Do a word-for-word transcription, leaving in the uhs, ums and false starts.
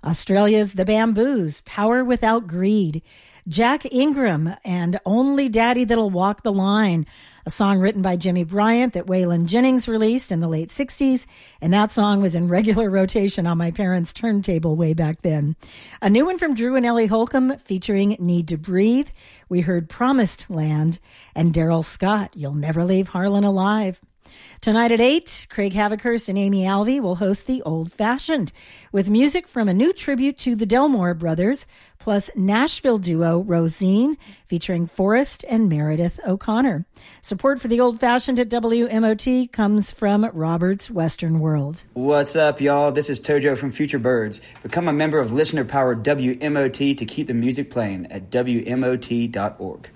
Australia's The Bamboos, Power Without Greed. Jack Ingram and Only Daddy That'll Walk the Line, a song written by Jimmy Bryant that Waylon Jennings released in the late sixties, and that song was in regular rotation on my parents' turntable way back then. A new one from Drew and Ellie Holcomb featuring Need to Breathe. We heard Promised Land, and Daryl Scott, You'll Never Leave Harlan Alive. Tonight at eight, Craig Havikhurst and Amy Alvey will host The Old Fashioned with music from a new tribute to the Delmore brothers, plus Nashville duo Rosine featuring Forrest and Meredith O'Connor. Support for The Old Fashioned at W M O T comes from Robert's Western World. What's up, y'all? This is Tojo from Future Birds. Become a member of listener-powered W M O T to keep the music playing at W M O T dot org.